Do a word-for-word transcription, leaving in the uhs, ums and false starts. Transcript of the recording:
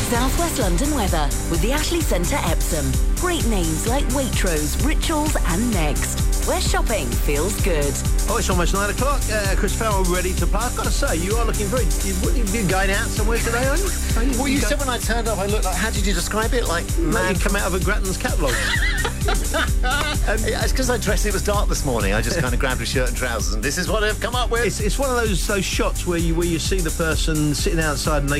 Southwest London weather with the Ashley Centre Epsom. Great names like Waitrose, Rituals and Next, where shopping feels good. Oh, it's almost nine o'clock. Uh, Chris Farrell ready to play. I've got to say, you are looking very... You, you're going out somewhere today, aren't you? Are you Well, you go- said when I turned up, I looked like... How did you describe it? Like, Like man... you come out of a Grattan's catalogue. Um, it's because I dressed... It was dark this morning. I just kind of grabbed a shirt and trousers, and this is what I've come up with. It's, it's one of those those shots where you where you see the person sitting outside and they